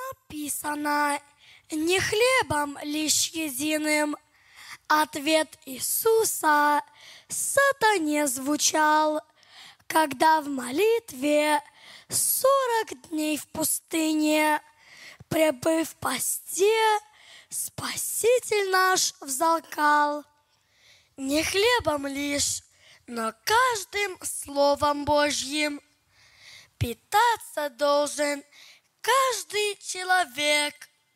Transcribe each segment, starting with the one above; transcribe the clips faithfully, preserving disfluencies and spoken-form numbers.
Написано, не хлебом лишь единым. Ответ Иисуса сатане звучал, когда в молитве сорок дней в пустыне, пребыв в посте, Спаситель наш взалкал. Не хлебом лишь, но каждым Словом Божьим питаться должен каждый человек.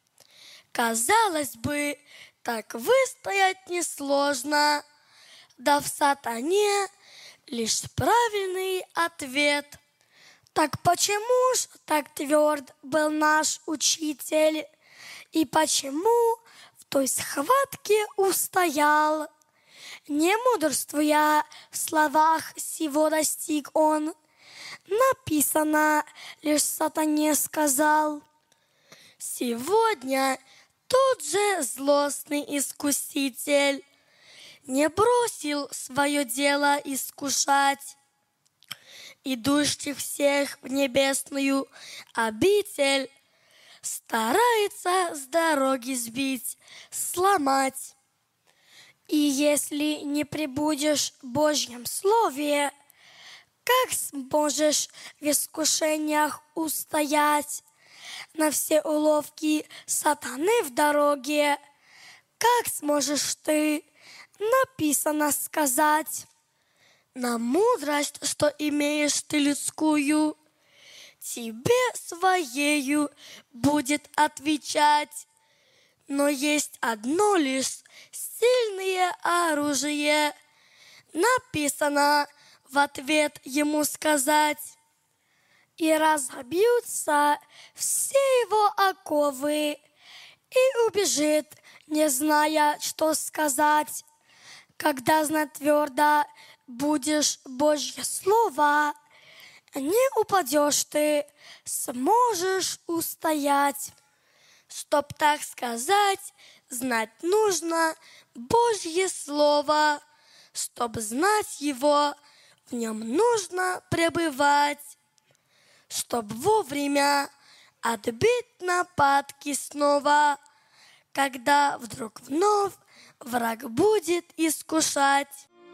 Казалось бы, так выстоять несложно, да в сатане лишь правильный ответ. Так почему ж так тверд был наш учитель, и почему в той схватке устоял? Не мудрствуя в словах сего достиг он, написано, лишь сатане сказал: сегодня тот же злостный искуситель не бросил свое дело искушать, идущих всех в небесную обитель, старается с дороги сбить, сломать. И если не пребудешь в Божьем Слове, как сможешь в искушениях устоять? На все уловки сатаны в дороге, как сможешь ты, написано, сказать? На мудрость, что имеешь ты людскую, тебе своею будет отвечать. Но есть одно лишь сильное оружие, написано в ответ ему сказать. И разобьются все его оковы, и убежит, не зная, что сказать. Когда знать твердо будешь Божье Слово, не упадешь ты, сможешь устоять. Чтоб так сказать, знать нужно Божье Слово. Чтоб знать его, в нем нужно пребывать. Чтоб вовремя отбить нападки снова, когда вдруг вновь враг будет искушать.